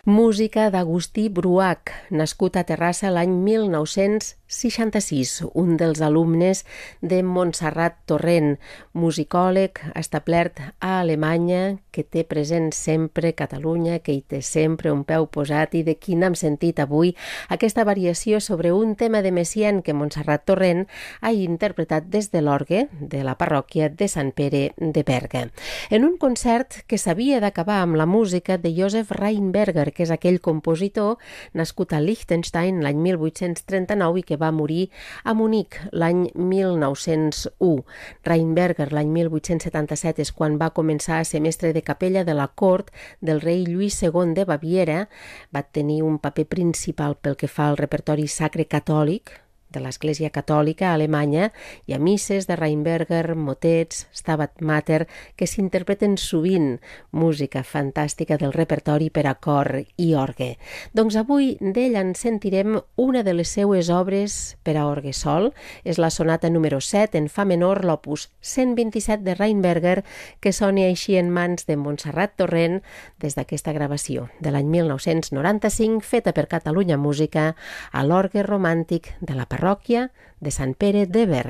Música d'Agustí Bruach, nascut a Terrassa l'any 1966, un dels alumnes de Montserrat Torrent, musicòleg establert a Alemanya, que té present sempre Catalunya, que hi té sempre un peu posat i de qui n'hem sentit avui aquesta variació sobre un tema de Messiaen que Montserrat Torrent ha interpretat des de l'orgue de la parròquia de Sant Pere de Berga. En un concert que s'havia d'acabar amb la música de Josef Rheinberger, que és aquell compositor nascut a Liechtenstein l'any 1839 i que va morir a Munic l'any 1901. Rheinberger l'any 1877 és quan va començar a ser mestre de capella de la cort del rei Lluís II de Baviera. Va tenir un paper principal pel que fa al repertori sacre catòlic de l'Església Catòlica Alemanya i a misses de Rheinberger, motets, Stabat Mater, que s'interpreten sovint, música fantàstica del repertori per a cor i orgue. Doncs avui d'ell en sentirem una de les seues obres per a orgue sol, és la sonata número 7 en fa menor, l'opus 127 de Rheinberger, que soni així en mans de Montserrat Torrent des d'aquesta gravació de l'any 1995, feta per Catalunya Música a l'orgue romàntic de la parròquia de Sant Pere de Berga.